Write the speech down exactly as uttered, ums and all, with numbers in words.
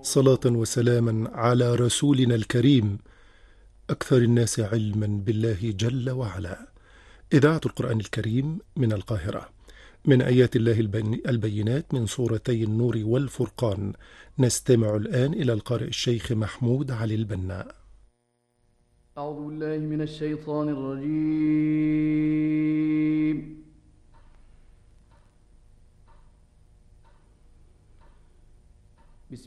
صلاة وسلاما على رسولنا الكريم، أكثر الناس علما بالله جل وعلا. إذاعة القرآن الكريم من القاهرة، من آيات الله البينات من سورتي النور والفرقان. نستمع الآن إلى القارئ الشيخ محمود علي البنا. أعوذ بالله من الشيطان الرجيم.